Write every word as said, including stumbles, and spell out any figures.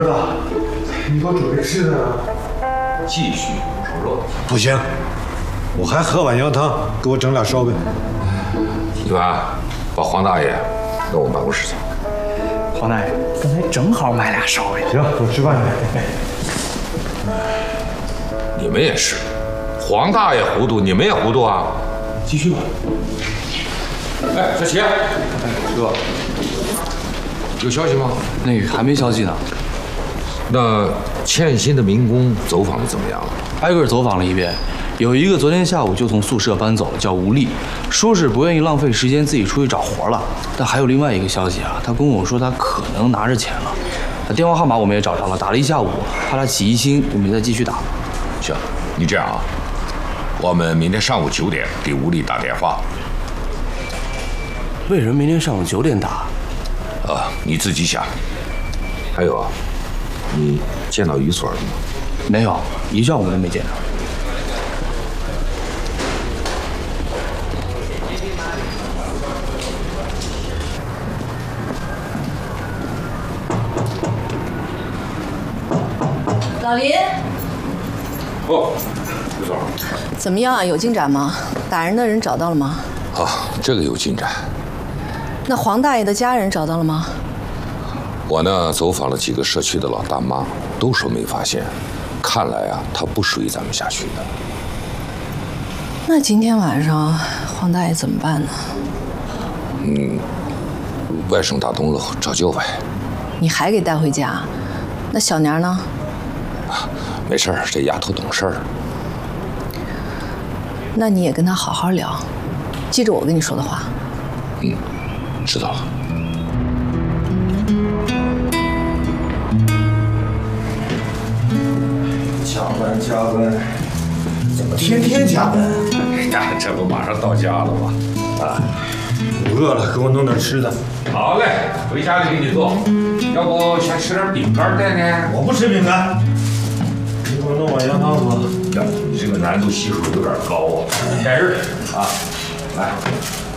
儿子，你给我准备吃的啊。 继续补上肉。 不行，我还喝碗羊汤，给我整俩烧饼。 一凡，把黄大爷弄我办公室去。 黄大爷，刚才正好买俩烧饼。 行，我吃饭去。 你们也是，黄大爷糊涂，你们也糊涂啊！继续吧。哎，小齐，哥，有消息吗？ 那个还没消息呢。 那欠薪的民工走访的怎么样了？ 挨个走访了一遍，有一个昨天下午就从宿舍搬走了，叫吴丽，说是不愿意浪费时间自己出去找活了。但还有另外一个消息啊，他跟我说他可能拿着钱了。他电话号码我们也找着了，打了一下午，怕他起疑心，我们再继续打。 行，你这样啊，我们明天上午九点给吴丽打电话。 为什么明天上午九点打？ 啊，你自己想。还有啊，你见到于所了吗？ 没有，一觉我都没见着。 老林， 哦，于所， 怎么样啊？有进展吗？打人的人找到了吗？ 啊，这个有进展。 那黄大爷的家人找到了吗？ 我呢，走访了几个社区的老大妈，都说没发现。看来啊，他不属于咱们辖区的。 那今天晚上黄大爷怎么办呢？ 嗯，外甥打东楼找救呗。 你还给带回家？那小年呢？ 啊，没事儿，这丫头懂事儿。 那你也跟他好好聊，记着我跟你说的话。 嗯，知道了。 加班加班，怎么天天加班？ 呀，这不马上到家了吗？啊， 饿了，给我弄点吃的。 好嘞，回家里给你做。要不先吃点饼干带呢？ 我不吃饼干，你给我弄碗羊汤喝。 呀，你这个难度系数有点高啊，带劲儿啊！来。